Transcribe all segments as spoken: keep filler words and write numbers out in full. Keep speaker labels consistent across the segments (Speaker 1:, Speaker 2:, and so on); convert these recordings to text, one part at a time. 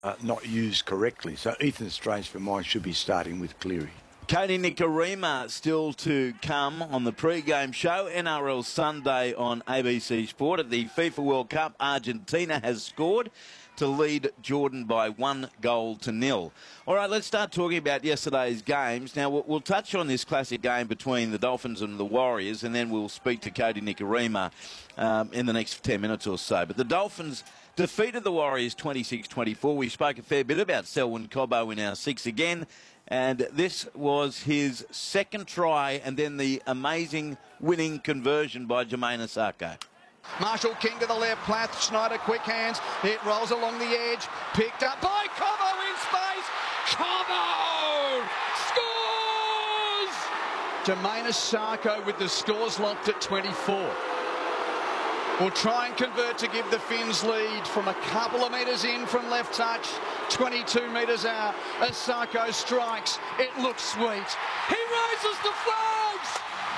Speaker 1: uh, not used correctly. So Ethan Strange, for mine, should be starting with Cleary.
Speaker 2: Cody Nikorima still to come on the pre-game show. N R L Sunday on A B C Sport. At the FIFA World Cup, Argentina has scored to lead Jordan by one goal to nil. All right, let's start talking about yesterday's games. Now, we'll, we'll touch on this classic game between the Dolphins and the Warriors, and then we'll speak to Cody Nikorima um, in the next ten minutes or so. But the Dolphins defeated the Warriors twenty-six twenty-four. We spoke a fair bit about Selwyn Cobbo in our six again, and this was his second try and then the amazing winning conversion by Jamayne Isaako.
Speaker 3: Marshall King to the left, Plath, Schneider, quick hands, it rolls along the edge, picked up by Cobbo in space, Cobbo scores! Jamayne Isaako with the scores locked at twenty-four. Will try and convert to give the Finns lead from a couple of metres in from left touch, twenty-two metres out. Isaako strikes, it looks sweet. He raises the flags!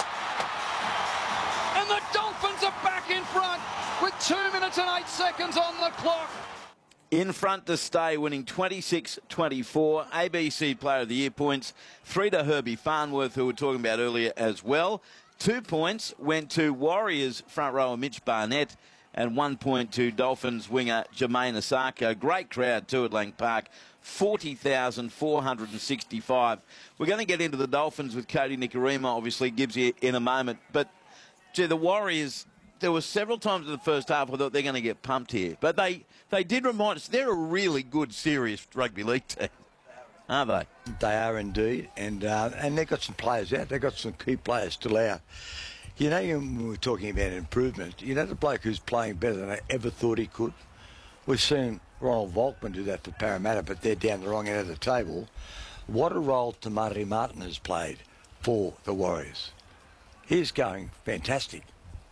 Speaker 3: And the Dolphins are back in front with two minutes and eight seconds on the clock.
Speaker 2: In front to stay, winning twenty-six twenty-four. A B C Player of the Year points. Three to Herbie Farnworth, who we were talking about earlier as well. Two points went to Warriors front rower Mitch Barnett, and one point to Dolphins winger Jamayne Isaako. Great crowd too at Lang Park. forty thousand four hundred sixty-five. We're going to get into the Dolphins with Cody Nikorima, obviously, gives you in a moment. But gee, the Warriors, there were several times in the first half I thought they're going to get pumped here. But they, they did remind us they're a really good, serious rugby league team, aren't they?
Speaker 1: They are indeed, and uh, and they've got some players out. They've got some key players still out. You know, when we were talking about improvement, you know the bloke who's playing better than I ever thought he could? We've seen Ronald Volkman do that for Parramatta, but they're down the wrong end of the table. What a role Te Maire Martin has played for the Warriors. He's going fantastic.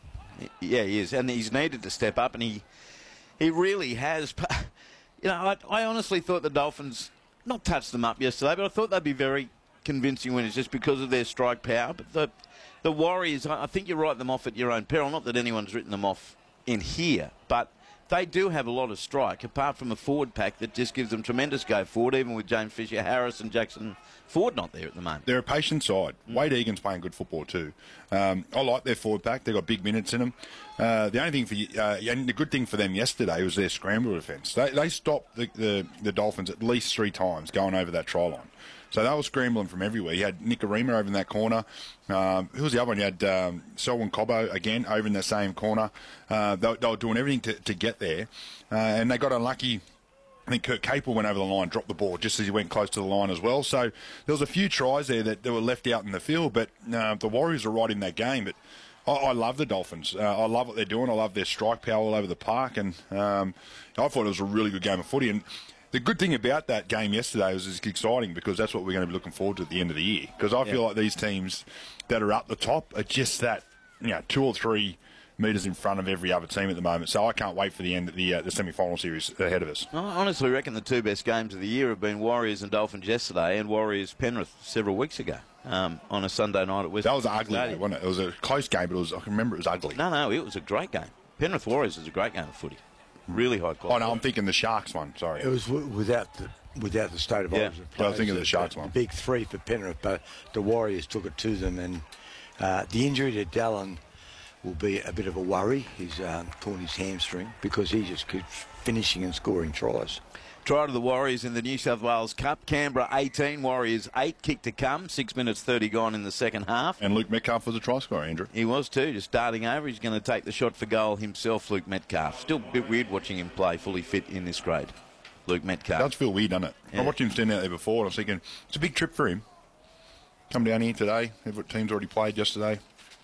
Speaker 2: Yeah, he is, and he's needed to step up, and he he really has. You know, I, I honestly thought the Dolphins not touched them up yesterday, but I thought they'd be very convincing winners just because of their strike power. But the the Warriors, I think you write them off at your own peril. Not that anyone's written them off in here, but they do have a lot of strike, apart from a forward pack that just gives them tremendous go forward, even with James Fisher, Harris and Jackson Ford not there at the moment.
Speaker 4: They're a patient side. Mm. Wade Egan's playing good football too. Um, I like their forward pack. They've got big minutes in them. Uh, the only thing for uh, and the good thing for them yesterday was their scramble defence. They, they stopped the, the, the Dolphins at least three times going over that try line. So they were scrambling from everywhere. You had Nikorima over in that corner. Um, who was the other one? You had um, Selwyn Cobbo again over in the same corner. Uh, they, they were doing everything to, to get there. Uh, and they got unlucky. I think Kurt Capel went over the line, dropped the ball just as he went close to the line as well. So there was a few tries there that, that were left out in the field. But uh, the Warriors are right in that game. But I, I love the Dolphins. Uh, I love what they're doing. I love their strike power all over the park. And um, I thought it was a really good game of footy. And the good thing about that game yesterday was it's exciting because that's what we're going to be looking forward to at the end of the year. Because I feel
Speaker 2: yeah.
Speaker 4: like these teams that are up the top are just that, you know, two or three metres in front of every other team at the moment. So I can't wait for the end of the, uh, the semi-final series ahead of us.
Speaker 2: I honestly reckon the two best games of the year have been Warriors and Dolphins yesterday and Warriors Penrith several weeks ago um, on a Sunday night at Western.
Speaker 4: That was ugly, though, wasn't it? It was a close game, but it was, I can remember it was ugly.
Speaker 2: No, no, it was a great game. Penrith Warriors was a great game of footy. Really high quality.
Speaker 4: Oh, no, I'm thinking the Sharks one, sorry.
Speaker 1: It was w- without the without the state of
Speaker 2: yeah.
Speaker 1: origin
Speaker 4: I
Speaker 1: players.
Speaker 4: was thinking of the Sharks
Speaker 1: the,
Speaker 4: one.
Speaker 1: The big three for Penrith, but the Warriors took it to them, and uh, the injury to Dallin will be a bit of a worry. He's um, torn his hamstring because he just keeps finishing and scoring tries.
Speaker 2: Try to the Warriors in the New South Wales Cup. Canberra eighteen, Warriors eight, kick to come. six minutes thirty gone in the second half.
Speaker 4: And Luke Metcalf was a try scorer, Andrew.
Speaker 2: He was too, just darting over. He's going to take the shot for goal himself, Luke Metcalf. Still a bit weird watching him play fully fit in this grade. Luke Metcalf.
Speaker 4: It does feel weird, doesn't it?
Speaker 2: Yeah.
Speaker 4: I watched him stand out there before and I was thinking, it's a big trip for him. Come down here today. Every team's already played yesterday.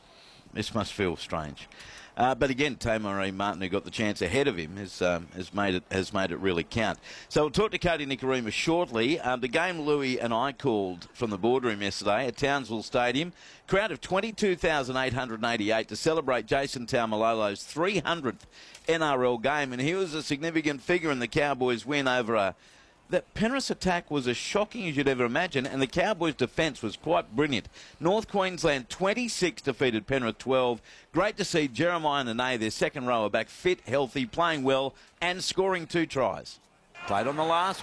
Speaker 2: This must feel strange. Uh, but again, Te Maire Martin, who got the chance ahead of him, has um, has made it has made it really count. So we'll talk to Cody Nikorima shortly. Um, the game Louis and I called from the boardroom yesterday at Townsville Stadium, crowd of twenty-two thousand eight hundred eighty-eight to celebrate Jason Taumalolo's three hundredth N R L game, and he was a significant figure in the Cowboys' win over a. That Penrith's attack was as shocking as you'd ever imagine, and the Cowboys' defence was quite brilliant. North Queensland twenty-six defeated Penrith twelve. Great to see Jeremiah Nene, their second rower, back fit, healthy, playing well, and scoring two tries. Played on the last